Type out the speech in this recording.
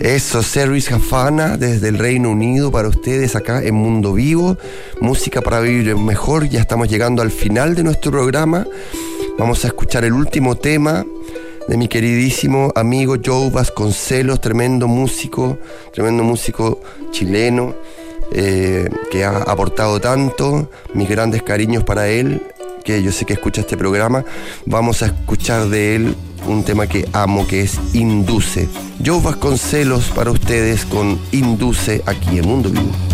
Eso, Servis Jafana desde el Reino Unido para ustedes acá en Mundo Vivo, música para vivir mejor. Ya estamos llegando al final de nuestro programa. Vamos a escuchar el último tema de mi queridísimo amigo Joe Vasconcelos, tremendo músico chileno, que ha aportado tanto. Mis grandes cariños para él, que yo sé que escucha este programa. Vamos a escuchar de él un tema que amo, que es Induce. Joe Vasconcelos para ustedes con Induce aquí en Mundo Vivo.